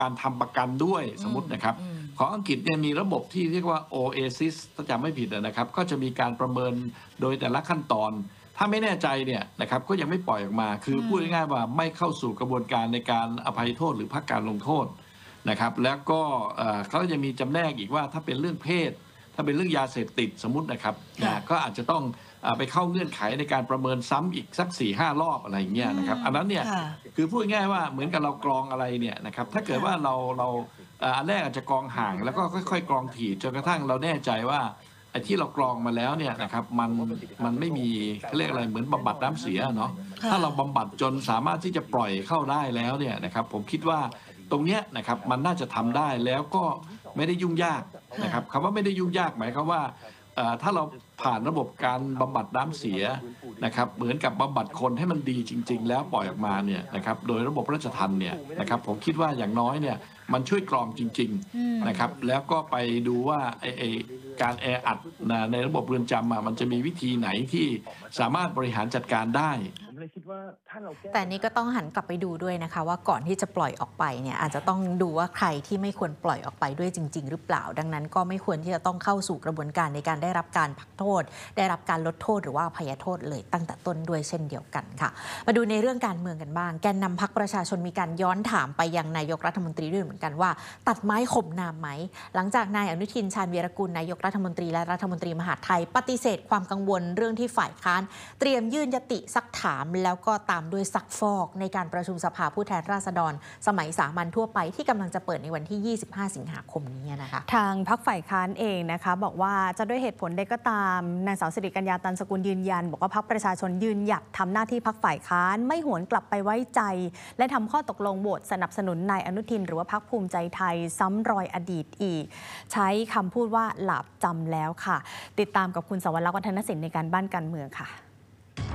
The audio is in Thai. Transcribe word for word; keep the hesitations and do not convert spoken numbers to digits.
การทำประกันด้วยสมมตินะครับของอังกฤษเนี่ยมีระบบที่เรียกว่า โอ เอ ซิส ถ้าจำไม่ผิดนะครับก็จะมีการประเมินโดยแต่ละขั้นตอนถ้าไม่แน่ใจเนี่ยนะครับก็ยังไม่ปล่อยออกมาคือพูดง่ายๆว่าไม่เข้าสู่กระบวนการในการอภัยโทษหรือพักการลงโทษนะครับแล้วก็เขาจะมีจำแนกอีกว่าถ้าเป็นเรื่องเพศถ้าเป็นเรื่องยาเสพติดสมมตินะครับนะก็อาจจะต้องไปเข้าเงื่อนไขในการประเมินซ้ำอีกสัก สี่ห้า รอบอะไรอย่างเงี้ยนะครับอันนั้นเนี่ยคือพูดง่ายว่าเหมือนกับเรากรองอะไรเนี่ยนะครับถ้าเกิดว่าเราเราอันแรกอาจจะกรองห่างแล้วก็ค่อยๆกรองถี่จนกระทั่งเราแน่ใจว่าไอ้ที่เรากรองมาแล้วเนี่ยนะครับมันมันไม่มีเขาเรียกอะไรเหมือนบำบัดน้ำเสียเนาะถ้าเราบำบัดจนสามารถที่จะปล่อยเข้าได้แล้วเนี่ยนะครับผมคิดว่าตรงเนี้ยนะครับมันน่าจะทำได้แล้วก็ไม่ได้ยุ่งยากนะครับคำว่าไม่ได้ยุ่งยากหมายความว่าถ้าเราผ่านระบบการบำบัดน้ำเสียนะครับเหมือนกับบำบัดคนให้มันดีจริงๆแล้วปล่อยออกมาเนี่ยนะครับโดยระบบราชทัณฑ์เนี่ยนะครับผมคิดว่าอย่างน้อยเนี่ยมันช่วยกรองจริงๆนะครับแล้วก็ไปดูว่าไอ้การแออัดในระบบเรือนจำมันจะมีวิธีไหนที่สามารถบริหารจัดการได้แต่นี่ก็ต้องหันกลับไปดูด้วยนะคะว่าก่อนที่จะปล่อยออกไปเนี่ยอาจจะต้องดูว่าใครที่ไม่ควรปล่อยออกไปด้วยจริงๆหรือเปล่าดังนั้นก็ไม่ควรที่จะต้องเข้าสู่กระบวนการในการได้รับการพักโทษได้รับการลดโทษหรือว่าอภัยโทษเลยตั้งแต่ต้นด้วยเช่นเดียวกันค่ะมาดูในเรื่องการเมืองกันบ้างแกนนำพรรคประชาชนมีการย้อนถามไปยังนายกรัฐมนตรีด้วยเหมือนกันว่าตัดไม้ข่มนามไหมหลังจากนายอนุทินชาญวีรกุลนายกรัฐมนตรีและรัฐมนตรีมหาดไทยปฏิเสธความกังวลเรื่องที่ฝ่ายค้านเตรียมยื่นยติซักถามแล้วก็ตามด้วยซักฟอกในการประชุมสภาผู้แทนราษฎรสมัยสามัญทั่วไปที่กำลังจะเปิดในวันที่ยี่สิบห้าสิงหาคมนี้นะคะทางพรรคฝ่ายค้านเองนะคะบอกว่าจะด้วยเหตุผลใดก็ตามนางสาวสิริกัญญาตันสกุลยืนยันบอกว่าพรรคประชาชนยืนหยัดทำหน้าที่พรรคฝ่ายค้านไม่หวนกลับไปไว้ใจและทำข้อตกลงโหวตสนับสนุนนายอนุทินหรือว่าพรรคภูมิใจไทยซ้ำรอยอดีตอีกใช้คำพูดว่าหลาบจำแล้วค่ะติดตามกับคุณสวรรค์วัฒนศิลป์ในการบ้านการเมืองค่ะ